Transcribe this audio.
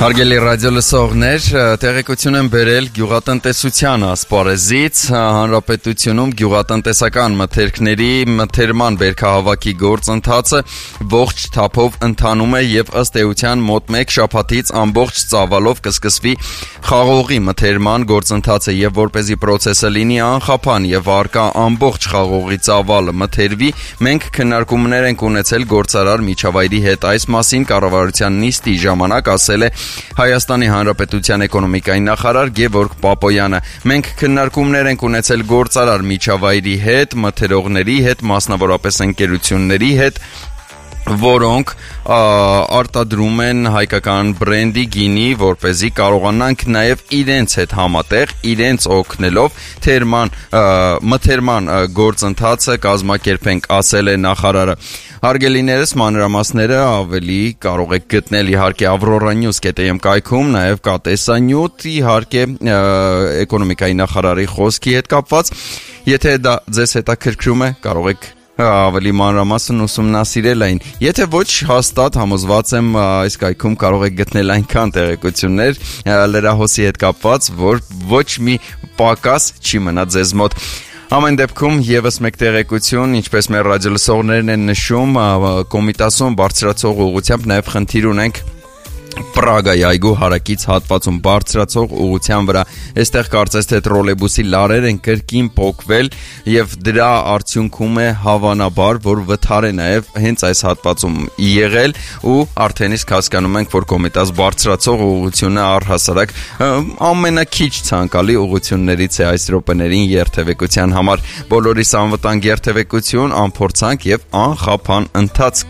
Հարգելի ռադիո լսողներ, տեղեկություն եմ բերել գյուղատնտեսության ասպարեզից, հանրապետությունում գյուղատնտեսական մթերքների մթերման բերքահավաքի գործընթացը ողջ թափով ընթանում է եւ ըստ էության մոտ 1 շաբաթից ամբողջ ծավալով կսկսվի խաղողի մթերման գործընթացը եւ որպեսզի process-ը լինի անխափան եւ արկա ամբողջ խաղողի ծավալը մթերվի, մենք քննարկումներ ենք ունեցել գործարար միջավայրի հետ։ Այս մասին կառավարության նիստի ժամանակ ասել է Հայաստանի Հանրապետության էկոնոմիկայի նախարար Գևորգ Պապոյանը։ Մենք քննարկումներ ենք ունեցել գործարար միջավայրի հետ, մթերողների հետ, մասնավորապես ընկերությունների հետ, որոնք արտադրում են հայկական բրենդի գինի, որպեսզի կարողանանք նաև իրենց հետ համատեղ, իրենց օգնելով մթերման գործընթացը կազմակերպենք, ասել է նախարարը։ Հարգելիներս, մանրամասները ավելի կարող եք գտնել իհարկե avroranews.am կայքում, նաև կա տեսանյութ իհարկե էկոնոմիկայի նախարարի խոսքի հետ կապված։ Եթե դա ձեզ հետաքրքրում է, կարող եք ավելի մանրամասն ուսումնասիրել այն։ Եթե ոչ, հաստատ համոզված եմ այս կայքում կարող եք գտնել այնքան տեղեկություններ լրահոսի հետ կապված, որ ոչ մի պակաս չի մնա ձեզ մոտ։ Ամեն դեպքում եւս մեկ տեղեկություն, ինչպես մեր ռադիոլսողներն են նշում, Կոմիտասում բարձրացող ուղղությամբ նաեւ խնդիր ունենք Պրագայի այգու հարակից հատվածում բարձրացող ուղղության վրա։ Այստեղ կարծես թե տրոլեյբուսի լարեր են կրկին փոկվել եւ դրա արդյունքում է հավանաբար, որ վթար է նաեւ հենց այս հատվածում եղել ու արդեն իսկ հասկանում ենք, որ Կոմիտաս բարձրացող ուղղությունը առհասարակ ամենաքիչ ցանկալի ուղղություններից է այս րոպեներին երթևեկության համար։ Բոլորիս անվտանգ երթևեկություն, անփորձանք եւ անխափան ընթացք։